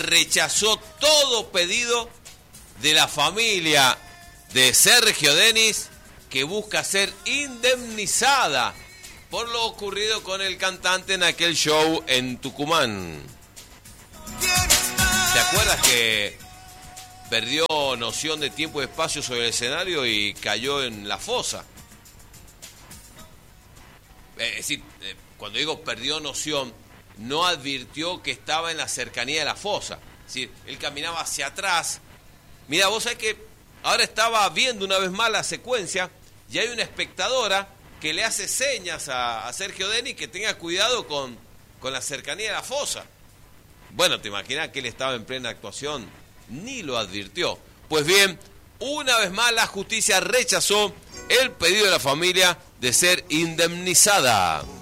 rechazó todo pedido de la familia de Sergio Denis, que busca ser indemnizada por lo ocurrido con el cantante en aquel show en Tucumán. ¿Te acuerdas que perdió noción de tiempo y espacio sobre el escenario y cayó en la fosa? Es decir, cuando digo perdió noción, no advirtió que estaba en la cercanía de la fosa. Es decir, él caminaba hacia atrás. Mira, vos sabés que ahora estaba viendo una vez más la secuencia y hay una espectadora que le hace señas a Sergio Denis que tenga cuidado con la cercanía de la fosa. Bueno, te imaginas que él estaba en plena actuación, ni lo advirtió. Pues bien, una vez más la justicia rechazó el pedido de la familia de ser indemnizada.